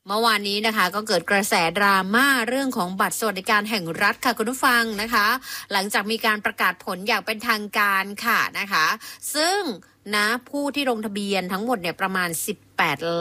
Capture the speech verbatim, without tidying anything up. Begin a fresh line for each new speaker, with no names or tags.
เมื่อวานนี้นะคะก็เกิดกระแสดราม่าเรื่องของบัตรสวัสดิการแห่งรัฐค่ะคุณผู้ฟังนะคะหลังจากมีการประกาศผลอย่างเป็นทางการค่ะนะคะซึ่งนะผู้ที่ลงทะเบียนทั้งหมดเนี่ยประมาณสิบแปด